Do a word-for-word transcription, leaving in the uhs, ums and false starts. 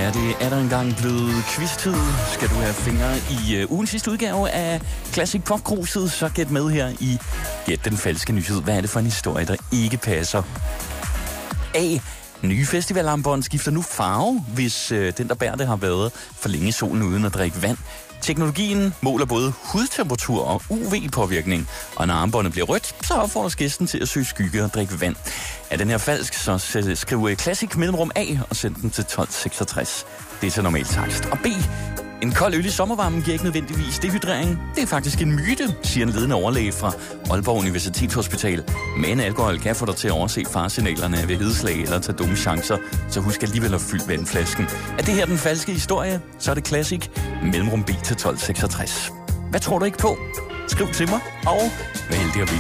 Ja, det er der engang blevet quiz-tid. Skal du have fingre i uh, ugens sidste udgave af Classic Pop-kruset, så gæt med her i Gæt den falske nyhed. Hvad er det for en historie, der ikke passer? A. Nye festivalarmbånd skifter nu farve, hvis øh, den, der bærer det, har været for længe i solen uden at drikke vand. Teknologien måler både hudtemperatur og U V-påvirkning, og når armbåndet bliver rødt, så opfordres gæsten til at søge skygge og drikke vand. Er den her falsk, så skriv Classic mellemrum A og send den til tolv seksogtres. Det er til normal takst. Og B. En kold øl i sommervarmen giver ikke nødvendigvis dehydrering. Det er faktisk en myte, siger en ledende overlæge fra Aalborg Universitetshospital. Men alkohol kan få dig til at overse faresignalerne ved hedeslag eller tage dumme chancer, så husk alligevel at fylde vandflasken. Er det her den falske historie, så er det Classic mellemrum B til tolv seksogtres. Hvad tror du ikke på? Skriv til mig, og vær heldig at